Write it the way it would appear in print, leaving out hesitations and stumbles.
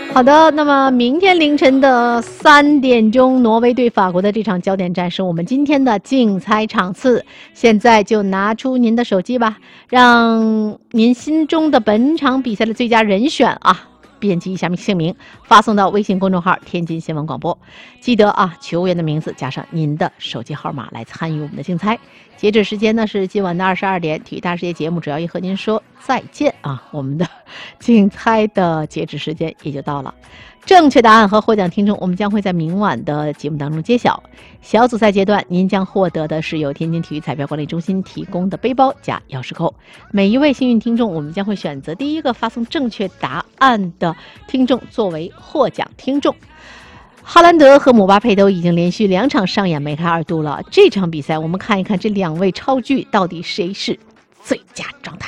好的，那么明天凌晨的3点钟，挪威对法国的这场焦点战是我们今天的竞猜场次。现在就拿出您的手机吧，让您心中的本场比赛的最佳人选编辑一下姓名，发送到微信公众号天津新闻广播。记得球员的名字加上您的手机号码来参与我们的竞猜。截止时间呢是今晚的22点，体育大世界节目只要一和您说再见我们的竞猜的截止时间也就到了。正确答案和获奖听众我们将会在明晚的节目当中揭晓。小组赛阶段您将获得的是由天津体育彩票管理中心提供的背包加钥匙扣。每一位幸运听众我们将会选择第一个发送正确答案的听众作为获奖听众。哈兰德和姆巴佩都已经连续2场上演梅开二度了，这场比赛我们看一看这2位超巨到底谁是最佳状态。